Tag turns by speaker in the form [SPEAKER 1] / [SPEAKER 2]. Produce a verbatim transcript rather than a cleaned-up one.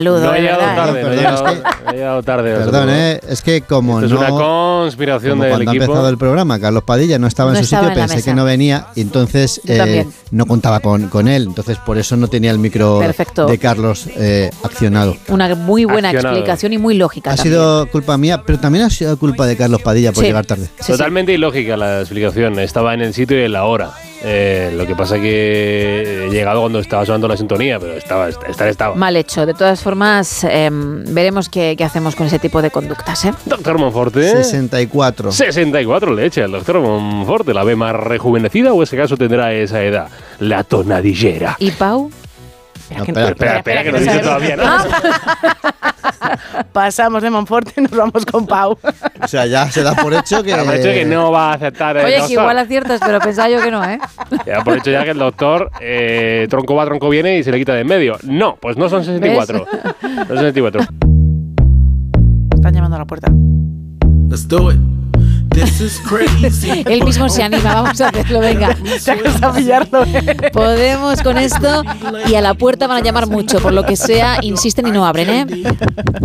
[SPEAKER 1] No he llegado tarde, no he llegado,
[SPEAKER 2] es que,
[SPEAKER 1] he llegado tarde.
[SPEAKER 2] Perdón, eh, es que como
[SPEAKER 1] Esto
[SPEAKER 2] no...
[SPEAKER 1] es una conspiración
[SPEAKER 2] como
[SPEAKER 1] del
[SPEAKER 2] cuando
[SPEAKER 1] equipo.
[SPEAKER 2] ha empezado el programa, Carlos Padilla no estaba
[SPEAKER 3] No
[SPEAKER 2] en su
[SPEAKER 3] estaba
[SPEAKER 2] sitio,
[SPEAKER 3] en la
[SPEAKER 2] pensé
[SPEAKER 3] mesa.
[SPEAKER 2] que no venía y entonces
[SPEAKER 3] Yo
[SPEAKER 2] eh,
[SPEAKER 3] también.
[SPEAKER 2] no contaba con, con él, entonces por eso no tenía el micro
[SPEAKER 3] Perfecto.
[SPEAKER 2] de Carlos eh, accionado.
[SPEAKER 3] Una muy buena
[SPEAKER 1] Accionado.
[SPEAKER 3] explicación y muy lógica
[SPEAKER 2] Ha
[SPEAKER 3] también.
[SPEAKER 2] sido culpa mía, pero también ha sido culpa de Carlos Padilla por
[SPEAKER 3] Sí.
[SPEAKER 2] llegar tarde.
[SPEAKER 3] Sí,
[SPEAKER 1] Totalmente ilógica la explicación. Estaba en el sitio y en la hora. Eh, lo que pasa es que he llegado cuando estaba sonando la sintonía, pero estaba, estar estaba.
[SPEAKER 3] Mal hecho. De todas formas, eh, veremos qué, qué hacemos con ese tipo de conductas, ¿eh?
[SPEAKER 1] Doctor Monforte.
[SPEAKER 2] sesenta y cuatro.
[SPEAKER 1] sesenta y cuatro le echa el doctor Monforte. ¿La ve más rejuvenecida o ese caso tendrá esa edad? La tonadillera.
[SPEAKER 3] ¿Y Pau?
[SPEAKER 2] No,
[SPEAKER 3] que-
[SPEAKER 2] espera,
[SPEAKER 1] Espera, espera, que no
[SPEAKER 4] que
[SPEAKER 1] dice
[SPEAKER 4] no
[SPEAKER 1] todavía nada.
[SPEAKER 4] Pasamos de Monforte y nos vamos con Pau.
[SPEAKER 2] O sea, ya se da por hecho que...
[SPEAKER 1] Ya por hecho que no va a aceptar el
[SPEAKER 3] Oye,
[SPEAKER 1] doctor.
[SPEAKER 3] que igual aciertas, pero pensaba yo que no, ¿eh?
[SPEAKER 1] Ya por hecho ya que el doctor eh, tronco va, tronco viene y se le quita de en medio. No, pues no son sesenta y cuatro. No son sesenta y cuatro.
[SPEAKER 4] Están llamando a la puerta.
[SPEAKER 5] Let's do it. This is crazy.
[SPEAKER 3] Él mismo se anima, vamos a hacerlo, venga.
[SPEAKER 4] Se ha costado pillarlo.
[SPEAKER 3] Podemos con esto y a la puerta van a llamar mucho, por lo que sea, insisten y no abren, ¿eh?